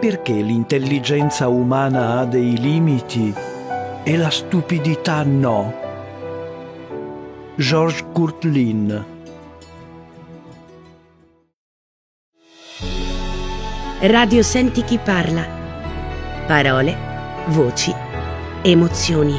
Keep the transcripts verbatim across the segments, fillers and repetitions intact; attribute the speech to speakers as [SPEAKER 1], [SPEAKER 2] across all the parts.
[SPEAKER 1] Perché l'intelligenza umana ha dei limiti e la stupidità no? Georges Courtline.
[SPEAKER 2] Radio Senti chi parla. Parole, voci, emozioni.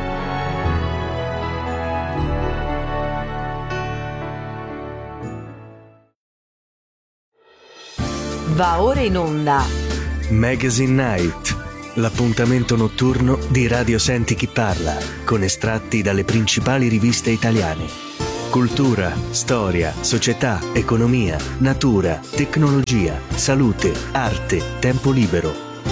[SPEAKER 3] Va ora in onda
[SPEAKER 4] Magazine Night, l'appuntamento notturno di Radio Senti chi parla, con estratti dalle principali riviste italiane. Cultura, storia, società, economia, natura, tecnologia, salute, arte, tempo libero.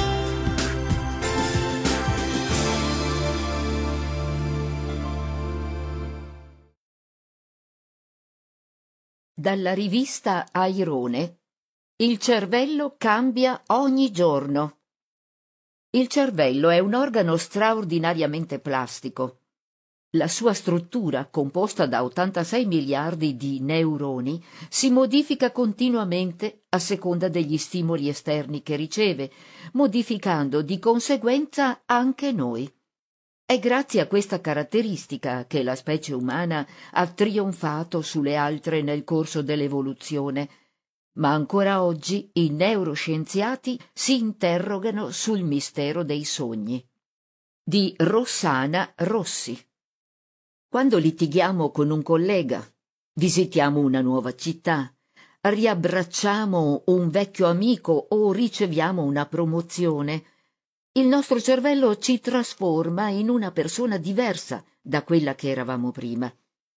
[SPEAKER 3] dalla rivista Airone. Il cervello cambia ogni giorno. Il cervello è un organo straordinariamente plastico. La sua struttura, composta da ottantasei miliardi di neuroni, si modifica continuamente a seconda degli stimoli esterni che riceve, modificando di conseguenza anche noi. È grazie a questa caratteristica che la specie umana ha trionfato sulle altre nel corso dell'evoluzione. Ma ancora oggi i neuroscienziati si interrogano sul mistero dei sogni. Di Rossana Rossi. Quando litighiamo con un collega, visitiamo una nuova città, riabbracciamo un vecchio amico o riceviamo una promozione, il nostro cervello ci trasforma in una persona diversa da quella che eravamo prima.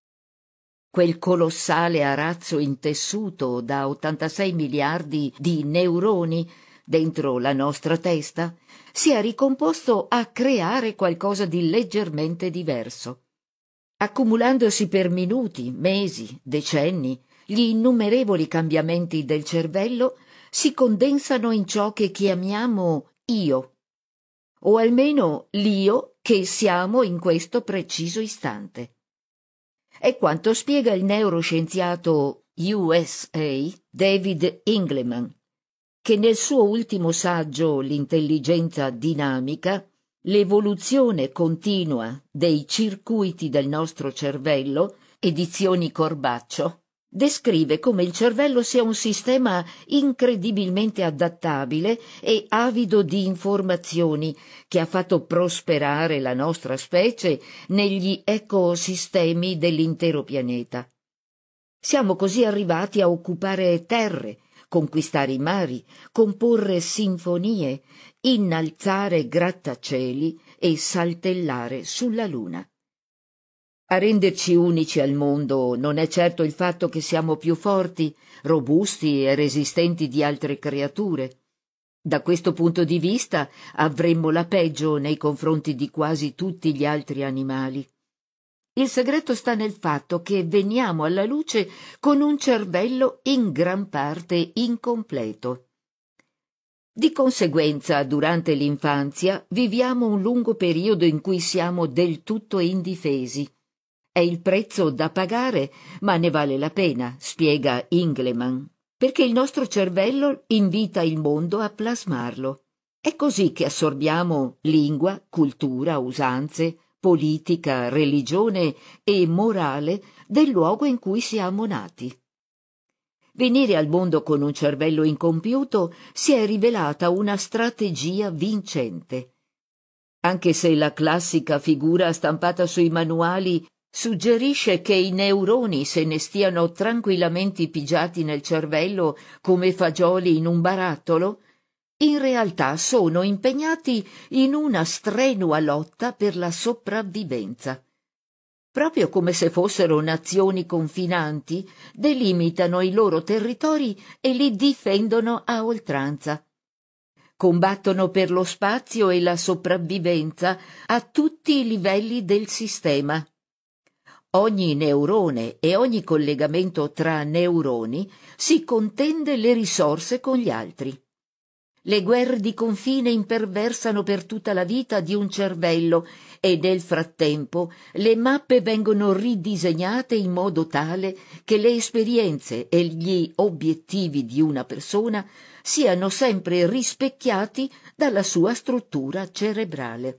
[SPEAKER 3] Quel colossale arazzo intessuto da ottantasei miliardi di neuroni dentro la nostra testa si è ricomposto a creare qualcosa di leggermente diverso. Accumulandosi per minuti, mesi, decenni, gli innumerevoli cambiamenti del cervello si condensano in ciò che chiamiamo io, o almeno l'io che siamo in questo preciso istante. È quanto spiega il neuroscienziato U S A David Ingleman, che nel suo ultimo saggio L'intelligenza dinamica, l'evoluzione continua dei circuiti del nostro cervello, edizioni Corbaccio, descrive come il cervello sia un sistema incredibilmente adattabile e avido di informazioni che ha fatto prosperare la nostra specie negli ecosistemi dell'intero pianeta. Siamo così arrivati a occupare terre, conquistare i mari, comporre sinfonie, innalzare grattacieli e saltellare sulla Luna. A renderci unici al mondo non è certo il fatto che siamo più forti, robusti e resistenti di altre creature. Da questo punto di vista avremmo la peggio nei confronti di quasi tutti gli altri animali. Il segreto sta nel fatto che veniamo alla luce con un cervello in gran parte incompleto. Di conseguenza, durante l'infanzia viviamo un lungo periodo in cui siamo del tutto indifesi. È il prezzo da pagare, ma ne vale la pena, spiega Ingleman, perché il nostro cervello invita il mondo a plasmarlo. È così che assorbiamo lingua, cultura, usanze, politica, religione e morale del luogo in cui siamo nati. Venire al mondo con un cervello incompiuto si è rivelata una strategia vincente. Anche se la classica figura stampata sui manuali suggerisce che i neuroni se ne stiano tranquillamente pigiati nel cervello come fagioli in un barattolo, in realtà sono impegnati in una strenua lotta per la sopravvivenza. Proprio come se fossero nazioni confinanti, delimitano i loro territori e li difendono a oltranza. Combattono per lo spazio e la sopravvivenza a tutti i livelli del sistema. Ogni neurone e ogni collegamento tra neuroni si contende le risorse con gli altri. Le guerre di confine imperversano per tutta la vita di un cervello e nel frattempo le mappe vengono ridisegnate in modo tale che le esperienze e gli obiettivi di una persona siano sempre rispecchiati dalla sua struttura cerebrale.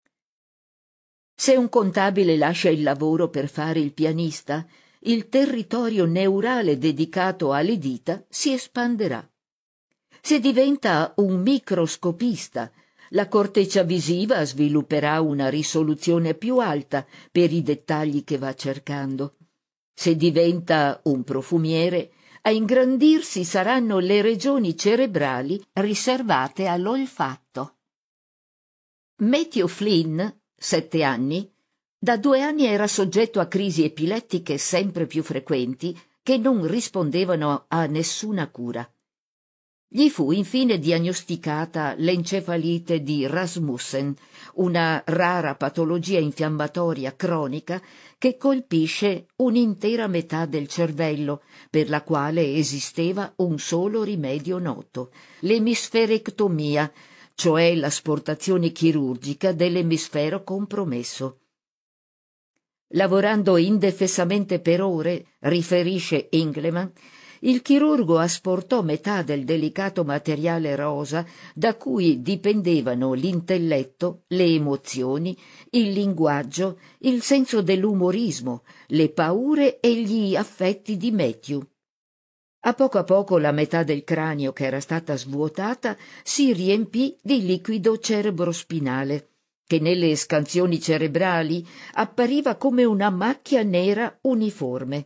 [SPEAKER 3] Se un contabile lascia il lavoro per fare il pianista, il territorio neurale dedicato alle dita si espanderà. Se diventa un microscopista, la corteccia visiva svilupperà una risoluzione più alta per i dettagli che va cercando. Se diventa un profumiere, a ingrandirsi saranno le regioni cerebrali riservate all'olfatto. Matthew Flynn, sette anni, da due anni era soggetto a crisi epilettiche sempre più frequenti che non rispondevano a nessuna cura. Gli fu infine diagnosticata l'encefalite di Rasmussen, una rara patologia infiammatoria cronica che colpisce un'intera metà del cervello, per la quale esisteva un solo rimedio noto, l'emisferectomia, cioè l'asportazione chirurgica dell'emisfero compromesso. Lavorando indefessamente per ore, riferisce Ingleman, il chirurgo asportò metà del delicato materiale rosa da cui dipendevano l'intelletto, le emozioni, il linguaggio, il senso dell'umorismo, le paure e gli affetti di Matthew. A poco a poco la metà del cranio che era stata svuotata si riempì di liquido cerebrospinale, che nelle scansioni cerebrali appariva come una macchia nera uniforme.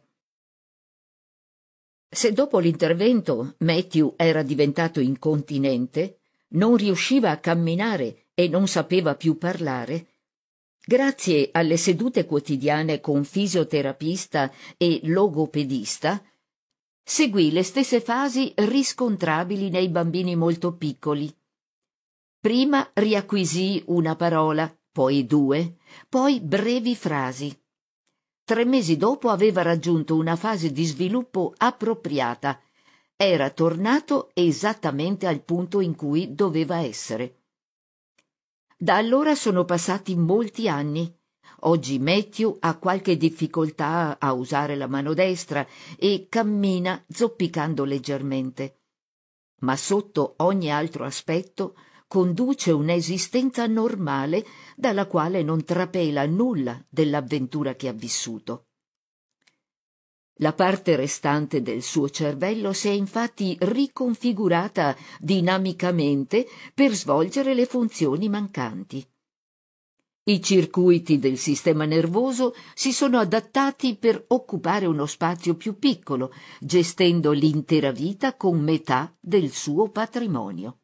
[SPEAKER 3] Se dopo l'intervento Matthew era diventato incontinente, non riusciva a camminare e non sapeva più parlare, grazie alle sedute quotidiane con fisioterapista e logopedista, seguì le stesse fasi riscontrabili nei bambini molto piccoli. Prima riacquisì una parola, poi due, poi brevi frasi. Tre mesi dopo aveva raggiunto una fase di sviluppo appropriata. Era tornato esattamente al punto in cui doveva essere. Da allora sono passati molti anni. Oggi Matthew ha qualche difficoltà a usare la mano destra e cammina zoppicando leggermente. Ma sotto ogni altro aspetto conduce un'esistenza normale dalla quale non trapela nulla dell'avventura che ha vissuto. La parte restante del suo cervello si è infatti riconfigurata dinamicamente per svolgere le funzioni mancanti. I circuiti del sistema nervoso si sono adattati per occupare uno spazio più piccolo, gestendo l'intera vita con metà del suo patrimonio.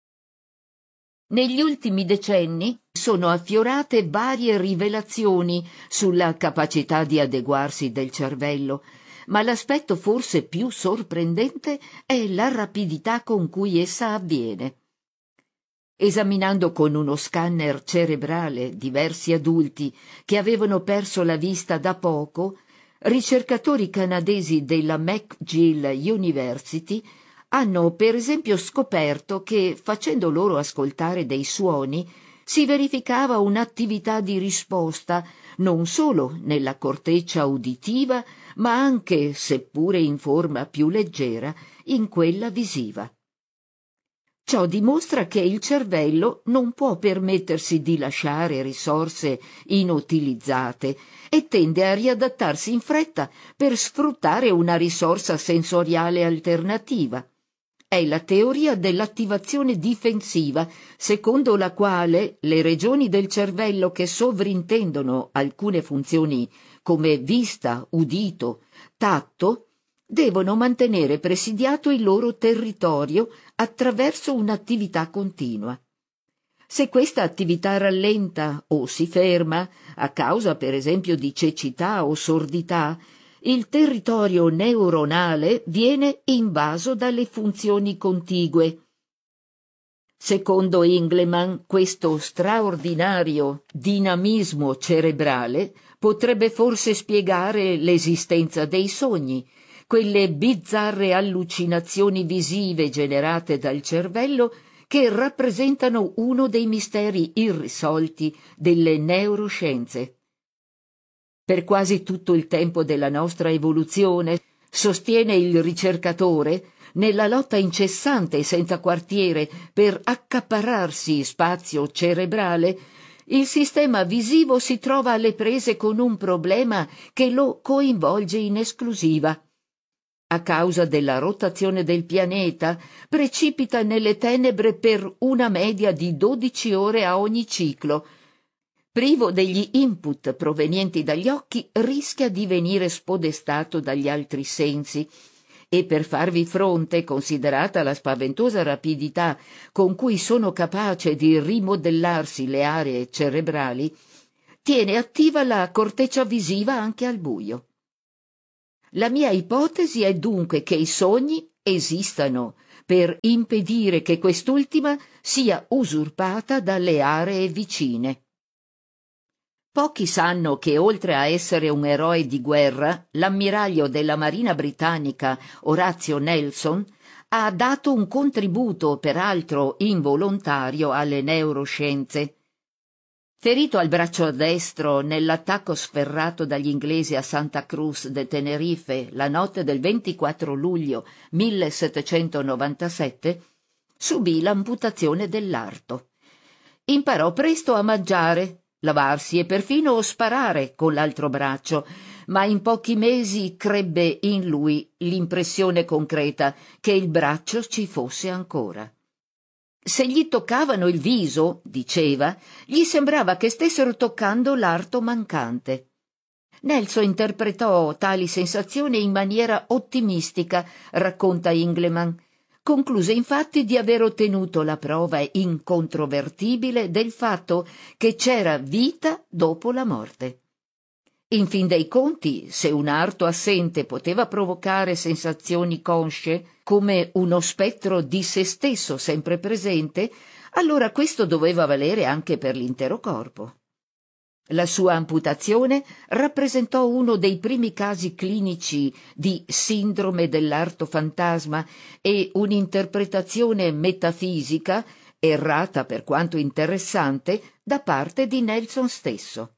[SPEAKER 3] Negli ultimi decenni sono affiorate varie rivelazioni sulla capacità di adeguarsi del cervello, ma l'aspetto forse più sorprendente è la rapidità con cui essa avviene. Esaminando con uno scanner cerebrale diversi adulti che avevano perso la vista da poco, ricercatori canadesi della McGill University hanno per esempio scoperto che, facendo loro ascoltare dei suoni, si verificava un'attività di risposta non solo nella corteccia uditiva, ma anche, seppure in forma più leggera, in quella visiva. Ciò dimostra che il cervello non può permettersi di lasciare risorse inutilizzate e tende a riadattarsi in fretta per sfruttare una risorsa sensoriale alternativa. È la teoria dell'attivazione difensiva, secondo la quale le regioni del cervello che sovrintendono alcune funzioni come vista, udito, tatto, devono mantenere presidiato il loro territorio attraverso un'attività continua. Se questa attività rallenta o si ferma, a causa per esempio di cecità o sordità, il territorio neuronale viene invaso dalle funzioni contigue. Secondo Ingleman, questo straordinario dinamismo cerebrale potrebbe forse spiegare l'esistenza dei sogni, quelle bizzarre allucinazioni visive generate dal cervello che rappresentano uno dei misteri irrisolti delle neuroscienze. Per quasi tutto il tempo della nostra evoluzione, sostiene il ricercatore, nella lotta incessante e senza quartiere per accaparrarsi spazio cerebrale, il sistema visivo si trova alle prese con un problema che lo coinvolge in esclusiva. A causa della rotazione del pianeta, precipita nelle tenebre per una media di dodici ore a ogni ciclo. Privo degli input provenienti dagli occhi, rischia di venire spodestato dagli altri sensi. E per farvi fronte, considerata la spaventosa rapidità con cui sono capace di rimodellarsi le aree cerebrali, tiene attiva la corteccia visiva anche al buio. La mia ipotesi è dunque che i sogni esistano per impedire che quest'ultima sia usurpata dalle aree vicine. Pochi sanno che, oltre a essere un eroe di guerra, l'ammiraglio della Marina britannica Orazio Nelson ha dato un contributo, peraltro involontario, alle neuroscienze. Ferito al braccio destro nell'attacco sferrato dagli inglesi a Santa Cruz de Tenerife la notte del ventiquattro luglio millesettecentonovantasette, subì l'amputazione dell'arto. Imparò presto a mangiare, lavarsi e perfino sparare con l'altro braccio, ma in pochi mesi crebbe in lui l'impressione concreta che il braccio ci fosse ancora. Se gli toccavano il viso, diceva, gli sembrava che stessero toccando l'arto mancante. Nelson interpretò tali sensazioni in maniera ottimistica, racconta Ingleman. Concluse infatti di aver ottenuto la prova incontrovertibile del fatto che c'era vita dopo la morte. In fin dei conti, se un arto assente poteva provocare sensazioni consce, come uno spettro di se stesso sempre presente, allora questo doveva valere anche per l'intero corpo. La sua amputazione rappresentò uno dei primi casi clinici di sindrome dell'arto fantasma e un'interpretazione metafisica, errata per quanto interessante, da parte di Nelson stesso.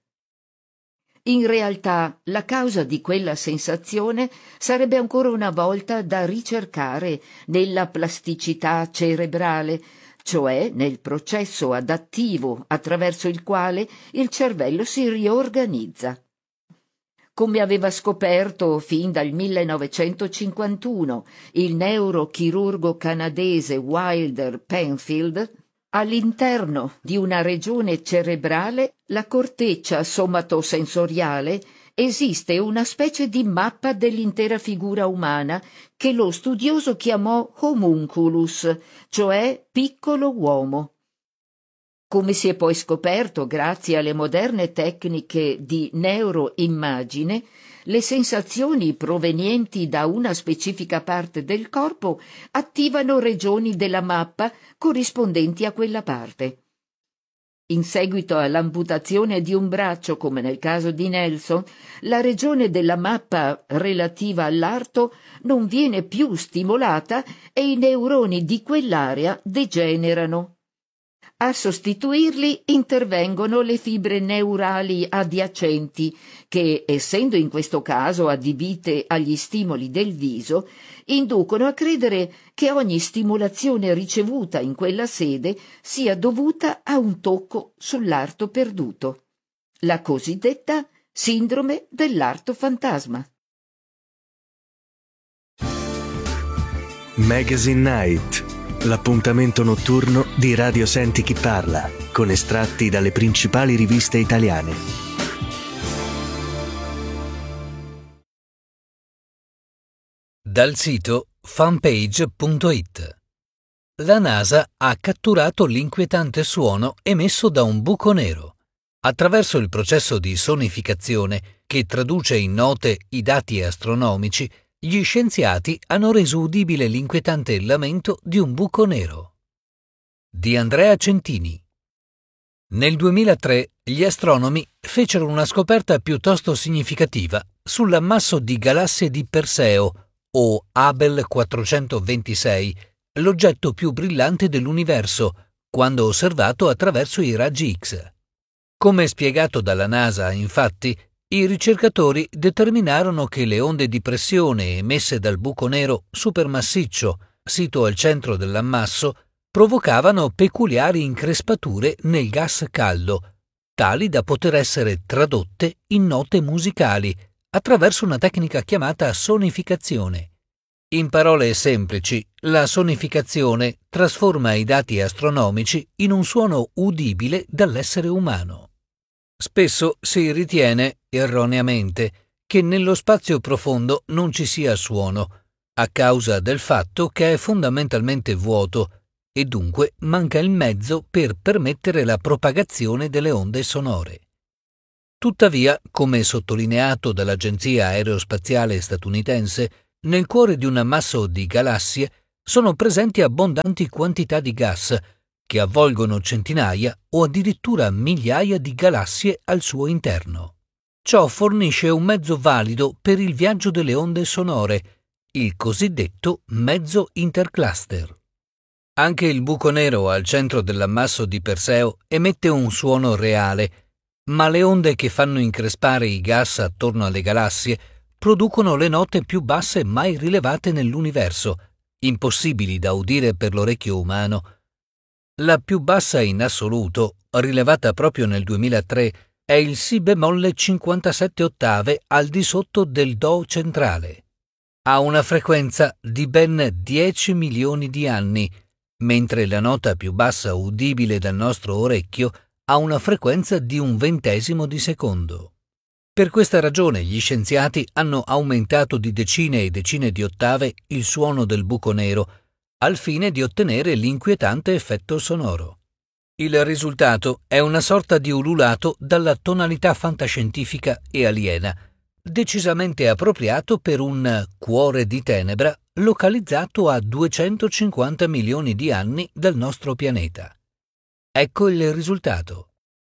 [SPEAKER 3] In realtà, la causa di quella sensazione sarebbe ancora una volta da ricercare nella plasticità cerebrale, cioè nel processo adattivo attraverso il quale il cervello si riorganizza. Come aveva scoperto fin dal millenovecentocinquantuno il neurochirurgo canadese Wilder Penfield, all'interno di una regione cerebrale, la corteccia somatosensoriale, esiste una specie di mappa dell'intera figura umana che lo studioso chiamò homunculus, cioè piccolo uomo. Come si è poi scoperto grazie alle moderne tecniche di neuroimmagine, le sensazioni provenienti da una specifica parte del corpo attivano regioni della mappa corrispondenti a quella parte. In seguito all'amputazione di un braccio, come nel caso di Nelson, la regione della mappa relativa all'arto non viene più stimolata e i neuroni di quell'area degenerano. A sostituirli intervengono le fibre neurali adiacenti che, essendo in questo caso adibite agli stimoli del viso, inducono a credere che ogni stimolazione ricevuta in quella sede sia dovuta a un tocco sull'arto perduto, la cosiddetta sindrome dell'arto fantasma.
[SPEAKER 4] Magazine Night, l'appuntamento notturno di Radio Senti Chi Parla, con estratti dalle principali riviste italiane.
[SPEAKER 5] Dal sito fanpage punto it. La NASA ha catturato l'inquietante suono emesso da un buco nero. Attraverso il processo di sonificazione, che traduce in note i dati astronomici, gli scienziati hanno reso udibile l'inquietante lamento di un buco nero. Di Andrea Centini. Nel duemilatré gli astronomi fecero una scoperta piuttosto significativa sull'ammasso di galassie di Perseo, o Abel quattrocentoventisei, l'oggetto più brillante dell'universo, quando osservato attraverso i raggi X. Come spiegato dalla NASA, infatti, i ricercatori determinarono che le onde di pressione emesse dal buco nero supermassiccio, sito al centro dell'ammasso, provocavano peculiari increspature nel gas caldo, tali da poter essere tradotte in note musicali attraverso una tecnica chiamata sonificazione. In parole semplici, la sonificazione trasforma i dati astronomici in un suono udibile dall'essere umano. Spesso si ritiene, erroneamente, che nello spazio profondo non ci sia suono, a causa del fatto che è fondamentalmente vuoto e dunque manca il mezzo per permettere la propagazione delle onde sonore. Tuttavia, come sottolineato dall'Agenzia Aerospaziale statunitense, nel cuore di un ammasso di galassie sono presenti abbondanti quantità di gas che avvolgono centinaia o addirittura migliaia di galassie al suo interno. Ciò fornisce un mezzo valido per il viaggio delle onde sonore, il cosiddetto mezzo intercluster. Anche il buco nero al centro dell'ammasso di Perseo emette un suono reale, ma le onde che fanno increspare i gas attorno alle galassie producono le note più basse mai rilevate nell'universo, impossibili da udire per l'orecchio umano. La più bassa in assoluto, rilevata proprio nel duemilatré, è il Si bemolle cinquantasette ottave al di sotto del Do centrale. Ha una frequenza di ben dieci milioni di anni, mentre la nota più bassa udibile dal nostro orecchio ha una frequenza di un ventesimo di secondo. Per questa ragione gli scienziati hanno aumentato di decine e decine di ottave il suono del buco nero, al fine di ottenere l'inquietante effetto sonoro. Il risultato è una sorta di ululato dalla tonalità fantascientifica e aliena, decisamente appropriato per un cuore di tenebra localizzato a duecentocinquanta milioni di anni dal nostro pianeta. Ecco il risultato.